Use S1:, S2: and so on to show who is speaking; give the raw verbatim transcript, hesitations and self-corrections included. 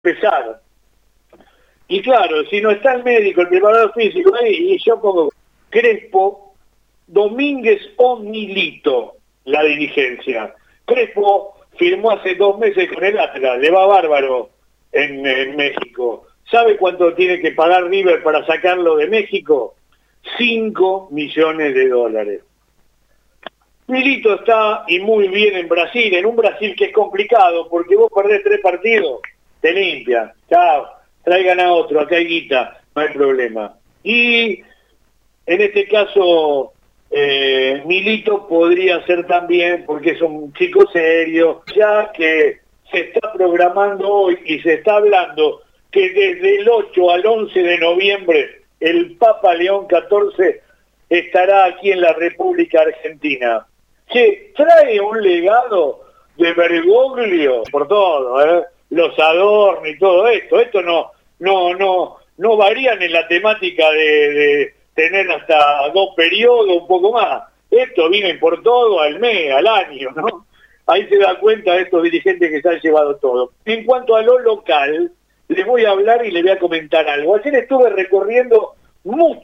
S1: empezar. Y claro, si no está el médico, el preparador físico, ahí, y yo pongo Crespo, Domínguez o Milito, la dirigencia. Crespo firmó hace dos meses con el Atlas, le va bárbaro en, en México. ¿Sabe cuánto tiene que pagar River para sacarlo de México? Cinco millones de dólares. Milito está y muy bien en Brasil, en un Brasil que es complicado, porque vos perdés tres partidos, te limpian, chao, traigan a otro, acá hay guita, no hay problema. Y en este caso, eh, Milito podría ser también, porque es un chico serio, ya que se está programando hoy y se está hablando que desde el ocho al once de noviembre el Papa León catorce estará aquí en la República Argentina. Che, trae un legado de Bergoglio por todo, ¿eh? Los adornos y todo esto. Esto no, no, no, no varían en la temática de, de tener hasta dos periodos, un poco más. Esto viene por todo al mes, al año, ¿no? Ahí se da cuenta de estos dirigentes que se han llevado todo. En cuanto a lo local, les voy a hablar y les voy a comentar algo. Ayer estuve recorriendo mucho